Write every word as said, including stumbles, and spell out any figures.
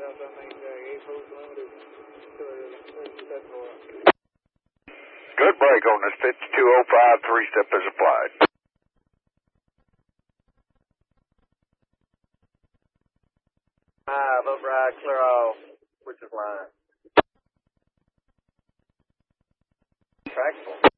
Good break on this fifty-two oh five, three-step is applied. Five, upright, clear off, switches line. Tractable.